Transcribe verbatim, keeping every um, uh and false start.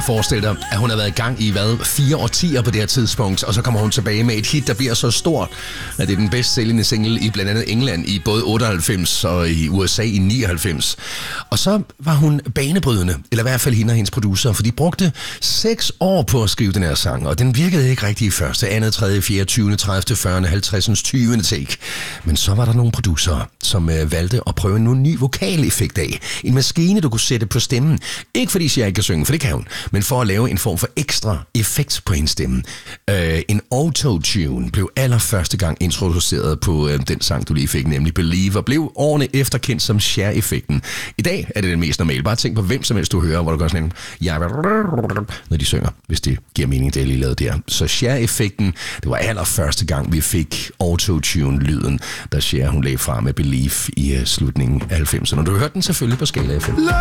at forestille dig, at hun har været i gang i, hvad, fire årtier på det her tidspunkt, og så kommer hun tilbage med et hit, der bliver så stort, at det er den bedst sælgende single i blandt andet England i både otteoghalvfems og i U S A i nioghalvfems. Og så var hun banebrydende, eller i hvert fald hende og hendes producer, for de brugte seks år på at skrive den her sang, og den virkede ikke rigtig i første, andet, tredje, fjerde, tyvende, tredivte, fyrrende, halvtredsende, tyvende take. Men så var der nogle producer, som øh, valgte at prøve en ny vokaleffekt af. En maskine, du kunne sætte på stemmen. Ikke fordi jeg ikke kan synge, for det kan hun, men for at lave en form for ekstra effekt på hendes stemme. Øh, en autotune blev allerførste gang introduceret på øh, den sang, du lige fik, nemlig Believe, og blev årene efter kendt som Cher-effekten. I dag er det den mest normale. Bare tænk på hvem som helst, du hører, hvor du gør sådan en... når de synger, hvis det giver mening, det jeg lige lavede der. Så Cher-effekten, det var allerførste gang, vi fik autotune-lyden, da Cher, hun lagde frem med Believe i uh, slutningen af halvfemserne. Og du hørte den selvfølgelig på Skala F M.